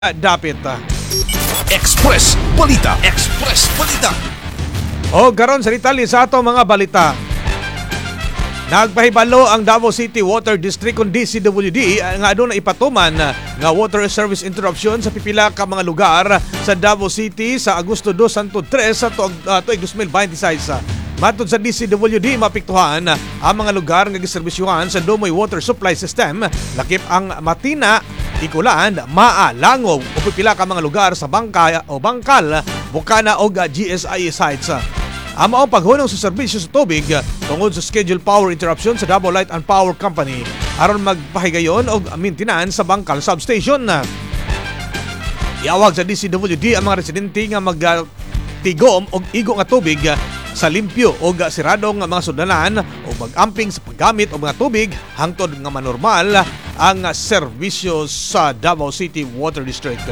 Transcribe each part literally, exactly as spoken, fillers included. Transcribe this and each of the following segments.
dapit. Express Balita. Express Balita. O karon sa Italy sa ato mga balita. Nagpahibalo ang Davao City Water District kung D C W D nga aduna ipatuman nga water service interruption sa pipila ka mga lugar sa Davao City sa Agosto two hangtod tres sa tuig uh, twenty twenty-six. Matod sa D C W D, mapiktuhan ang mga lugar nga giserbisyuhan sa Dumoy Water Supply System, lakip ang Matina, Ikulan, Maa, Langow o pipila ka mga lugar sa Bangka o Bangkal, Bukana o G S I A sites. Ang maong paghunong sa serbisyo sa tubig tungod sa scheduled power interruption sa Davao Light and Power Company aron magpahigayon og maintenance sa Bangkal substation. Iawag sa D C W D ang mga residente nga magtigom og igo nga tubig sa limpyo o siradong mga sudanan o mag-amping sa paggamit o mga tubig hangtod nga manormal ang serbisyo sa Davao City Water District.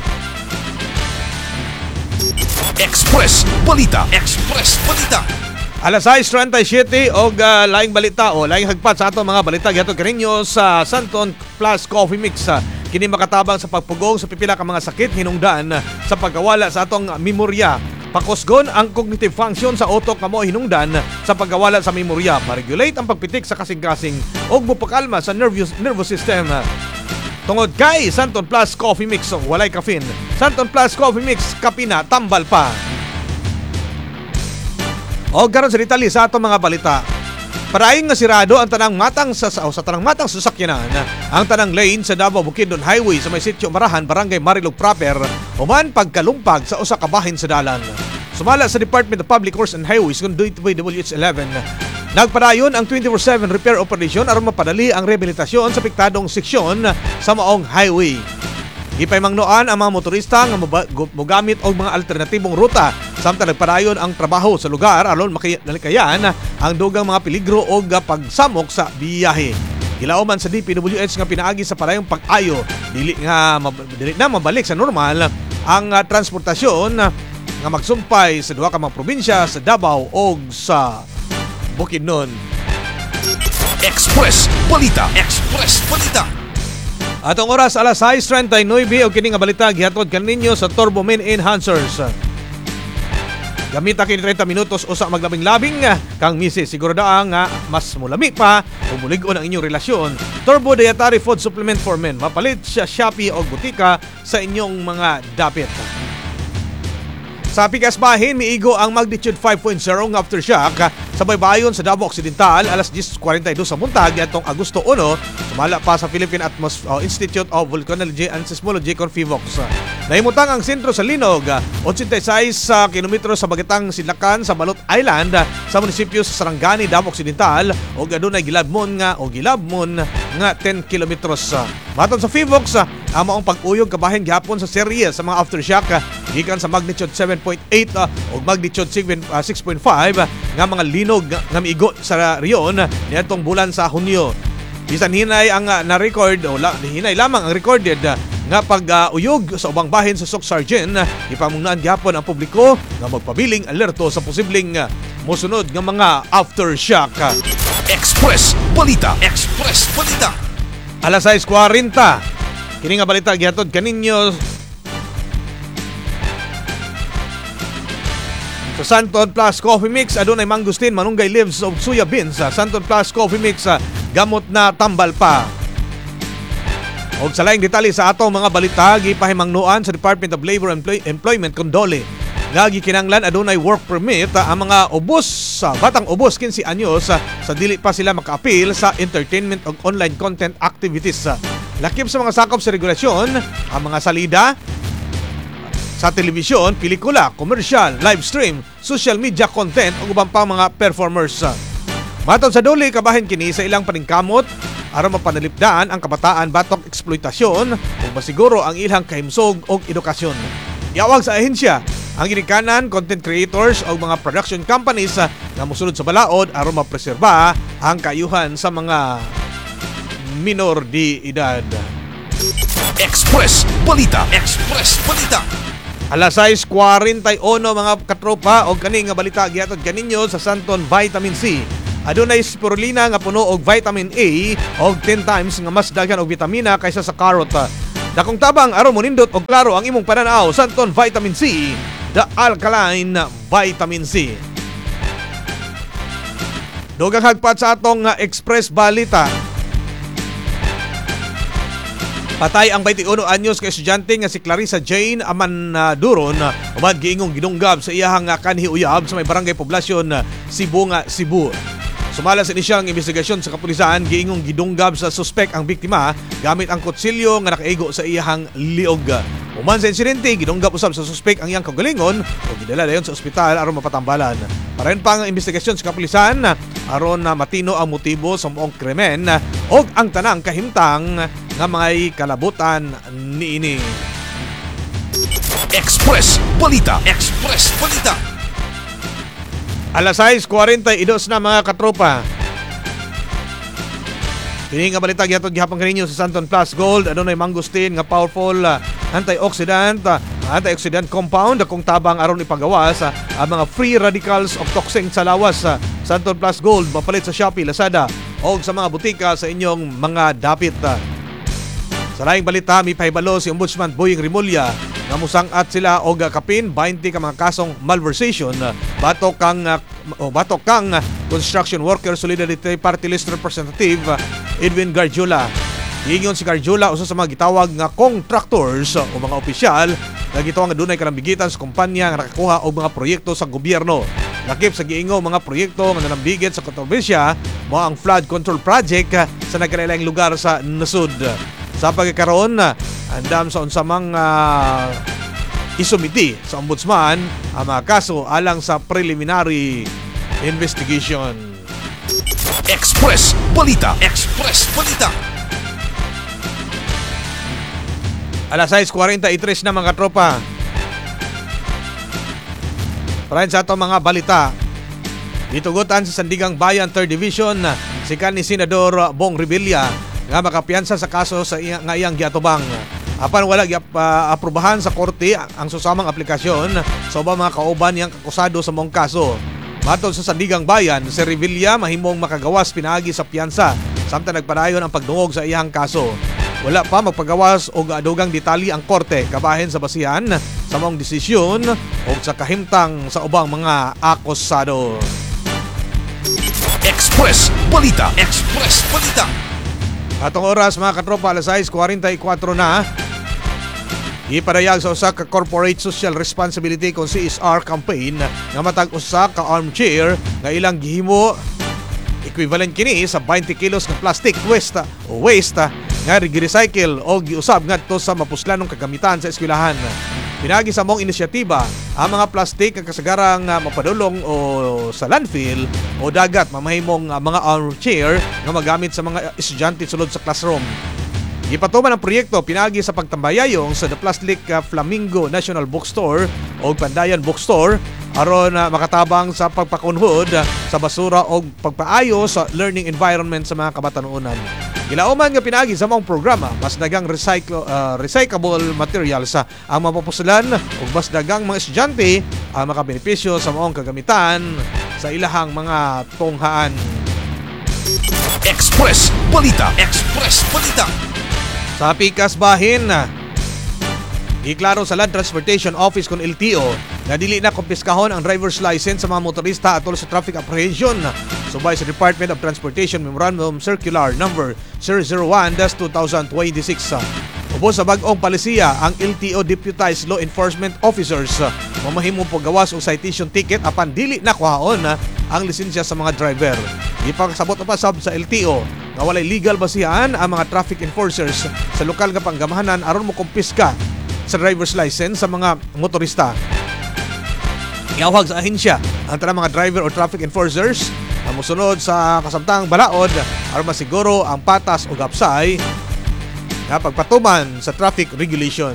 Express Balita. Express Balita. Alas sais trenta'y-siyete og uh, laing balita o laing hagpat sa ato mga balita gihatod kaninyo sa Santon Plus Coffee Mix. Kini makatabang sa pagpugong sa pipila ka mga sakit hinungdan sa pagkawala sa atong memorya. Pakusgon ang cognitive function sa utok nga mo hinungdan sa pagkawala sa memorya, ma-regulate ang pagpitik sa kasing-kasing ug mupakalma sa nervous nervous system. Tungod kay Santon Plus Coffee Mix, walay caffeine. Santon Plus Coffee Mix, kapina tambal pa. O karon sa Italy sa ato mga balita. Paraing nga sirado ang tanang matang sa o sa tanang matang sasakyanan ang tanang lane sa Davao Bukidnon Highway sa may sitio Marahan, Barangay Marilog proper, human pagkalumpag sa usa ka bahin sa dalan. Sumala sa Department of Public Works and Highways kung D W H eleven, nagpadayon ang twenty-four seven repair operation aron mapadali ang rehabilitasyon sa piktadong seksyon sa maong highway. Ipay mangnoan ang mga motorista nga mogamit og mga alternatibong ruta samtang nagpadayon ang trabaho sa lugar aron makalikayan ang dugang mga peligro o pagsamok sa biyahe. Ilauman sa D P W H nga pinaagi sa padayong pag-ayo dili nga dili na mabalik sa normal ang uh, transportasyon nga magsumpay sa duha ka mga probinsya sa Davao o sa Bukidnon. Express Balita. Express Balita. Atong oras alas sais trenta'y-nueve o kini nga balita gihatod kaninyo sa Turbo Main Enhancers. Gamit kini thirty minutos usa maglabing-labing kang misis, sigurado nga mas mulami pa o mulig-on ang inyong relasyon. Turbo Dietary Food Supplement for Men, mapalit sa Shopee o butika sa inyong mga dapit. Sa Pikas Bahin, miigo ang magnitude five point zero ng aftershock sa baybayon sa Davao Occidental alas ten forty-two sa buntag atong Agosto one, sumala pa sa Philippine Atmos- uh, Institute of Volcanology and Seismology kon PHIVOLCS. Nahimutang ang sentro sa Linog, eighty-six uh, kilometro sa bagetang Sidlakan sa Balot Island sa munisipyo sa Sarangani, Davao Occidental o adunay gilabmon nga o gilabmon nga ten kilometros. Matod sa PHIVOLCS, ang maong pag-uyog kabahin gihapon sa serye sa mga aftershock gikan sa magnitude seven point eight uh, o magnitude six point five nga mga linog nga miigo sa riyon niadtong bulan sa Hunyo. Bisan hinay ang uh, na-record o la, hinay lamang ang recorded uh, nga pag-uyog uh, sa ubang bahin sa Soksargen, uh, ipamungnan gihapon ang publiko nga magpabiling alerto sa posibleng uh, mosunod nga mga aftershock. Express Balita. Express Balita. Alas sais forty. Kini nga balita gihatod kaninyo sa Santon Plus Coffee Mix. Adunay mangustin, manunggay leaves of suya beans. Sa Santon Plus Coffee Mix, gamot na tambal pa. Og sa laing detalye sa atong mga balita, gipahimangnuan sa Department of Labor and Employ- Employment Condole nga gikinanglan adunay work permit ang mga ubos sa batang ubos fifteen anyos sa dili pa sila maka-appeal sa entertainment og online content activities. Lakip sa mga sakop sa regulasyon ang mga salida sa telebisyon, pelikula, komersyal, live stream, social media content ug ubang pang mga performers. Matod sa duli, kabahin kini sa ilang paningkamot aron mapanalipdaan ang kabataan batok eksploitasyon ug masiguro ang ilang kahimsog ug edukasyon. Iawag sa ahensya ang ginikanan content creators o mga production companies nga mosunod sa balaod aron mapreserba ang kaayuhan sa mga minor de edad. Express Balita. Express Balita. Alas sais forty-one mga katropa o kani nga balita gihatod kaninyo sa Santon Vitamin C. Adunay spirulina nga puno og vitamin A og ten times nga mas daghan og vitamina kaysa sa carrot. Dakong tabang aron mo nindot og klaro ang imong pananaw santon vitamin C, the alkaline vitamin C. Dugang hagpat sa atong uh, Express Balita. Patay ang twenty-one anyos ka estudyante nga si Clarissa Jane Amanduron, umad giingong gidunggab sa iyahang uh, kanhi uyab sa may barangay poblasyon uh, Cebu nga Cebu. Sumala sa inisyang investigasyon sa kapulisan, giingong gidunggab sa suspek ang biktima gamit ang kutsilyo nga nakaigo sa iyahang liog. Human sa insidente, gidunggab usab sa suspek ang iyang kaugalingon o gidala dayon sa ospital aron mapatambalan. Parayon pa ang investigasyon sa kapulisan aron na matino ang motibo sa moong krimen o ang tanang kahimtang nga mga kalabutan niini. Express Balita. Express Balita. Alas sais forty-two na mga katropa. Kini nga balita gyatod gihapon kaninyo sa Santon Plus Gold, adunay mangustin nga powerful uh, antioxidant, uh, antioxidant compound akong tabang aron ipagawas uh, ang mga free radicals of toxin sa lawas. Uh, Santon Plus Gold mapalit sa Shopee, Lazada o sa mga butika sa inyong mga dapit. Uh. Sa laing balita, may pahibalo si Ombudsman Boying Rimulya nga musangat sila og kapin twenty ka mga kasong malversation batok kang uh, o batok kang uh, Construction Worker Solidarity Party List Representative uh, Edwin Garjula. Ingon si Garjula usa sa mga gitawag nga contractors o mga opisyal nga gitawag nga dunay kalambigitan sa kumpanya nga nakakuha og mga proyekto sa gobyerno. Lakip sa giingo mga proyekto nga nalambigit sa kontrobersya mo ang flood control project uh, sa nagkalain lugar sa nasud. Sa pagkakaroon, andam sa unsamang uh, isumiti sa ombudsman ang mga kaso alang sa preliminary investigation. Express Balita. Express Balita. Alas sais forty-three na mga tropa. Parayon sa atong mga balita, gitugutan sa Sandigang Bayan third Division si kanhi Senador Bong Revilla nga makapiyansa sa kaso sa iya, nga iyang giatubang. Apan wala gi-aprobahan sa korte ang susamang aplikasyon sa ubang mga kauban niyang akusado sa mong kaso. Matod sa Sandigang Bayan, si Revilla mahimong makagawas pinaagi sa piyansa samtang nagpadayon ang pagdungog sa iyang kaso. Wala pa magpagawas o adugang detalye ang korte kabahin sa basihan sa mong desisyon o sa kahimtang sa ubang mga akusado. Express Balita. Express Balita. Atong oras mga katropa, alas sais forty-four na. Ipadayag sa usa ka Corporate Social Responsibility kung C S R campaign nga matag usa ka armchair nga ilang gihimo equivalent kini sa twenty kilos nga plastic waste o waste nga gi-recycle o giusab ngadto sa mapuslanong kagamitan sa eskwelahan. Pinagi sa mong inisyatiba ang mga plastic nga kasagarang uh, mapadulong o sa landfill o dagat mamahimong uh, mga armchair nga magamit sa mga estudyante sulod sa classroom. Gipatuman ang proyekto pinagi sa pagtambayayong sa The Plastic uh, Flamingo National Bookstore o Pandayan Bookstore aron uh, makatabang sa pagpakunhod uh, sa basura o pagpaayo sa learning environment sa mga kabatanunan. Gilauman nga pinagi sa mong programa, mas dagang recycle, uh, recyclable materials sa uh, ang mapapusulan o mas dagang mga estudyante ang uh, makabenepisyo sa mong kagamitan sa ilahang mga tunghaan. Express Balita. Express Balita. Sa pikas bahin, iklaro sa Land Transportation Office kon L T O na dili na kumpiskahon ang driver's license sa mga motorista atol sa traffic apprehension. Subay sa Department of Transportation Memorandum Circular number zero zero one dash two thousand twenty-six. Ubos sa bag-ong palisiya, ang L T O deputized law enforcement officers mamahimong paggawas og citation ticket apan dili na kuhaon ang lisensya sa mga driver. Ipakasabot pa sab sa L T O nga walay legal basihan ang mga traffic enforcers sa lokal nga panggamahanan aron mo kumpiska sa driver's license sa mga motorista. Iawhag sa ahensya ang tanang mga driver o traffic enforcers na musunod sa kasamtang balaod aron masiguro ang patas o gapsay na pagpatuman sa traffic regulation.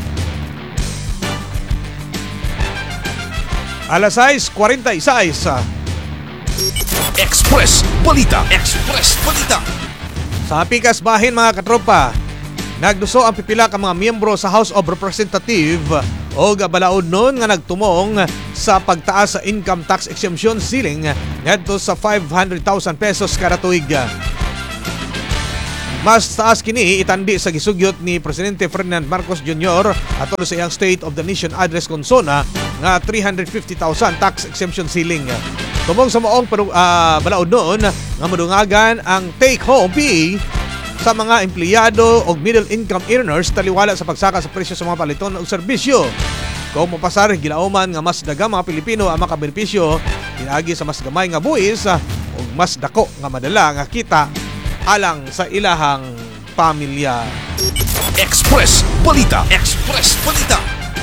Alas sais forty-six. Express Balita. Express Balita. Sa pikas bahin mga katropa, nagduso ang pipila ka mga miyembro sa House of Representative o balaod nun nga nagtumong sa pagtaas sa income tax exemption ceiling ngadto sa five hundred thousand pesos kada tuig. Mas taas kini itandi sa gisugyot ni Presidente Ferdinand Marcos Junior atol sa iyang State of the Nation address konsona nga three hundred fifty thousand tax exemption ceiling. Tumong sa maong uh, balaod noon nga madungagan ang take-home pay sa mga empleyado o middle income earners taliwala sa pagsaka sa presyo sa mga paliton o serbisyo. Kung mapasar, gilauman nga mas daga mga Pilipino ang makabenepisyo pinagi sa mas gamay nga buwis o mas dako nga madala nga kita alang sa ilahang pamilya. Express Balita. Express Balita.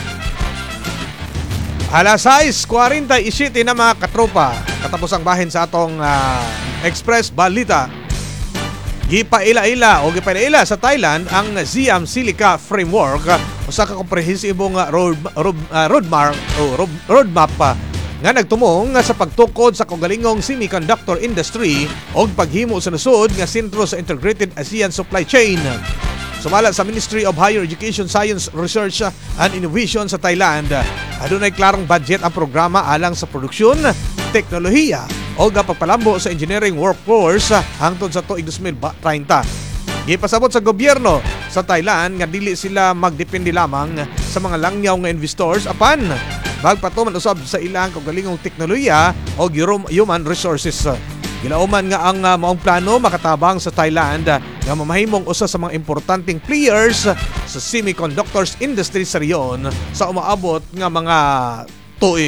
Alas sais forty-seven na mga katropa. Katapos ang bahin sa atong uh, Express Balita. Gipaila-ila o gipaila sa Thailand ang Siam Silica Framework, usa ka komprehensibong road, road, uh, roadmap o road, roadmap pa nga nagtumong sa pagtukod sa kaugalingong semiconductor industry o paghimo sa nasud nga sentro sa Integrated ASEAN Supply Chain. Sumala sa Ministry of Higher Education, Science, Research and Innovation sa Thailand, adunay klarong budget ang programa alang sa produksyon, teknolohiya o pagpalambo sa engineering workforce hangtod sa tuig twenty thirty. Gipasabot sa gobyerno sa Thailand nga dili sila magdepende lamang sa mga langyaw nga investors apan magpatuman usab sa ilang kaugalingong teknolohiya o human resources. Gilauman nga ang uh, maong plano makatabang sa Thailand nga mamahimong usa sa mga importanteng players sa semiconductors industry sa riyon sa umaabot nga mga tuig.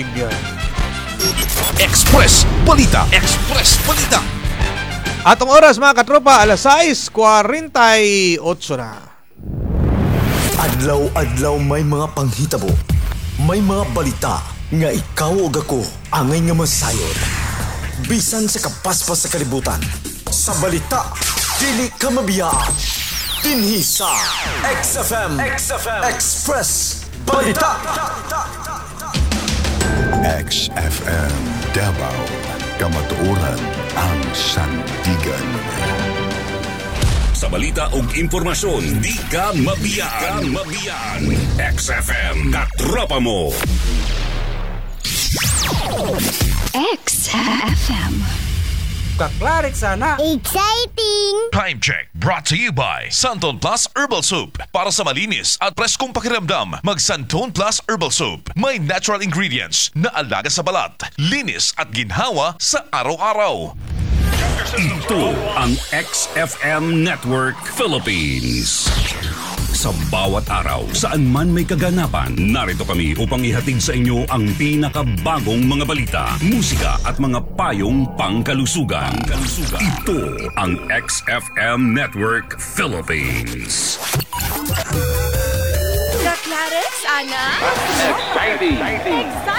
Express Balita. Express Balita. Atong oras mga katropa, alas sais forty-eight na. Adlaw-adlaw may mga panghitabo. May mga balita nga ikaw ug ako angay nga masayod. Bisan sa kapaspas sa kalibutan. Sa balita, dili ka mabiyaan. Dinhi sa X F M. X F M. Express Balita. X F M Davao, kamatuoran ang sandigan. Sa balita ug impormasyon, di ka mabiyaan. mabiyaan. X F M, katropa mo. X F M. Kaklarik sana. Exciting! Time check brought to you by Santon Plus Herbal Soup. Para sa malinis at preskong pakiramdam, mag Santon Plus Herbal Soup. May natural ingredients na alaga sa balat, linis at ginhawa sa araw-araw. Ito ang X F M Network Philippines. Sa bawat araw, saan man may kaganapan, narito kami upang ihatid sa inyo ang pinakabagong mga balita, musika at mga payong pangkalusugan. Pangkalusugan. Ito ang X F M Network Philippines. Kaklarik sana. Exciting. Exciting!